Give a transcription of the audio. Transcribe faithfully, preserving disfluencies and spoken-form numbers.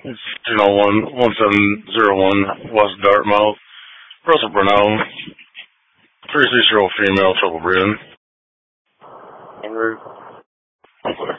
You know, one one seven zero one West Dartmouth. Russell Brunel, thirty-six year old female, triple breeding. En route. Okay.